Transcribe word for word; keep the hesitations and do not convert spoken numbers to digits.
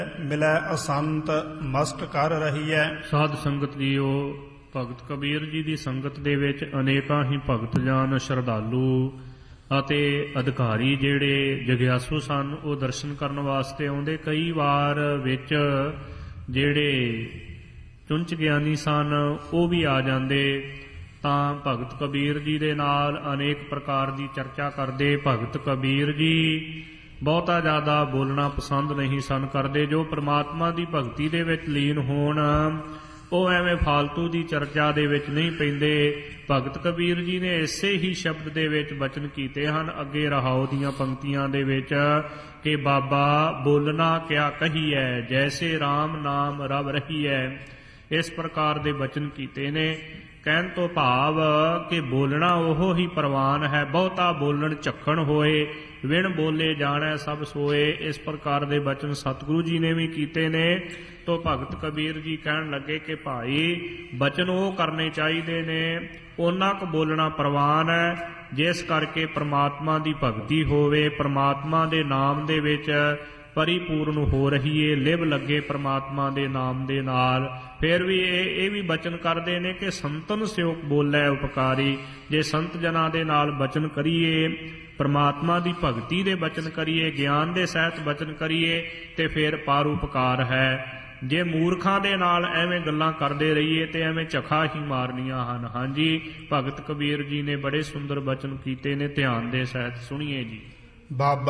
ਮਿਲੈ ਅਸੰਤ ਮਸਟ ਕਰ ਰਹੀਐ। ਸਾਧ ਸੰਗਤ ਜੀਓ, ਭਗਤ ਕਬੀਰ ਜੀ ਦੀ ਸੰਗਤ ਦੇ ਵਿੱਚ ਅਨੇਕਾਂ ਹੀ ਭਗਤ ਜਨ, ਸ਼ਰਧਾਲੂ ਅਤੇ ਅਧਿਕਾਰੀ ਜਿਹੜੇ ਜਗਿਆਸੂ ਸਨ, ਉਹ ਦਰਸ਼ਨ ਕਰਨ ਵਾਸਤੇ ਆਉਂਦੇ। ਕਈ ਵਾਰ ਵਿੱਚ ਜਿਹੜੇ ਚੁੰਚ ਗਿਆਨੀ ਸਨ ਉਹ ਵੀ ਆ ਜਾਂਦੇ, ਤਾਂ ਭਗਤ ਕਬੀਰ ਜੀ ਦੇ ਨਾਲ ਅਨੇਕ ਪ੍ਰਕਾਰ ਦੀ ਚਰਚਾ ਕਰਦੇ। ਭਗਤ ਕਬੀਰ ਜੀ ਬਹੁਤਾ ਜ਼ਿਆਦਾ ਬੋਲਣਾ ਪਸੰਦ ਨਹੀਂ ਸਨ ਕਰਦੇ। ਜੋ ਪ੍ਰਮਾਤਮਾ ਦੀ ਭਗਤੀ ਦੇ ਵਿੱਚ ਲੀਨ ਹੋਣ, ਉਹ ਐਵੇਂ ਫਾਲਤੂ ਦੀ ਚਰਚਾ ਦੇ ਵਿੱਚ ਨਹੀਂ ਪੈਂਦੇ। ਭਗਤ ਕਬੀਰ ਜੀ ਨੇ ਇਸੇ ਹੀ ਸ਼ਬਦ ਦੇ ਵਿੱਚ ਬਚਨ ਕੀਤੇ ਹਨ ਅੱਗੇ ਰਹਾਉ ਦੀਆਂ ਪੰਕਤੀਆਂ ਦੇ ਵਿੱਚ ਕਿ ਬਾਬਾ ਬੋਲਣਾ ਕਿਆ ਕਹੀਐ, ਜੈਸੇ RAM ਨਾਮ ਰਵ ਰਹੀਐ। ਇਸ ਪ੍ਰਕਾਰ ਦੇ ਬਚਨ ਕੀਤੇ ਨੇ। ਕਹਿਣ ਤੋਂ ਭਾਵ ਕਿ ਬੋਲਣਾ ਉਹ ਹੀ ਪ੍ਰਵਾਨ ਹੈ। ਬਹੁਤਾ ਬੋਲਣ ਝੱਖਣ ਹੋਏ, ਵਿਣ ਬੋਲੇ ਜਾਣੈ ਸਭ ਸੋਏ। ਇਸ ਪ੍ਰਕਾਰ ਦੇ ਬਚਨ ਸਤਿਗੁਰੂ ਜੀ ਨੇ ਵੀ ਕੀਤੇ ਨੇ। ਤੋ ਭਗਤ ਕਬੀਰ ਜੀ ਕਹਿਣ ਲੱਗੇ ਕਿ ਭਾਈ ਬਚਨ ਉਹ ਕਰਨੇ ਚਾਹੀਦੇ ਨੇ, ਉਹਨਾਂ ਕੁ ਬੋਲਣਾ ਪ੍ਰਵਾਨ ਹੈ ਜਿਸ ਕਰਕੇ ਪ੍ਰਮਾਤਮਾ ਦੀ ਭਗਤੀ ਹੋਵੇ, ਪ੍ਰਮਾਤਮਾ ਦੇ ਨਾਮ ਦੇ ਵਿੱਚ ਪਰਿਪੂਰਨ ਹੋ ਰਹੀਏ, ਲਿਵ ਲੱਗੇ ਪ੍ਰਮਾਤਮਾ ਦੇ ਨਾਮ ਦੇ ਨਾਲ। ਫਿਰ ਵੀ ਇਹ ਇਹ ਵੀ ਬਚਨ ਕਰਦੇ ਨੇ ਕਿ ਸੰਤਨ ਸਿਉਕ ਬੋਲੇ ਉਪਕਾਰੀ। ਜੇ ਸੰਤ ਜਨਾਂ ਦੇ ਨਾਲ ਬਚਨ ਕਰੀਏ, ਪ੍ਰਮਾਤਮਾ ਦੀ ਭਗਤੀ ਦੇ ਬਚਨ ਕਰੀਏ, ਗਿਆਨ ਦੇ ਸਹਿਤ ਬਚਨ ਕਰੀਏ, ਤੇ ਫਿਰ ਪਰਉਪਕਾਰ ਹੈ। ਜੇ ਮੂਰਖਾਂ ਦੇ ਨਾਲ ਐਵੇਂ ਗੱਲਾਂ ਕਰਦੇ ਰਹੀਏ ਤੇ ਐਵੇਂ ਝਖਾ ਹੀ ਮਾਰਨੀਆਂ ਹਨ। ਹਾਂਜੀ, ਭਗਤ ਕਬੀਰ ਜੀ ਨੇ ਬੜੇ ਸੁੰਦਰ ਬਚਨ ਕੀਤੇ ਨੇ, ਧਿਆਨ ਦੇ ਸਹਿਤ ਸੁਣੀਏ ਜੀ। ਬਾਬਾ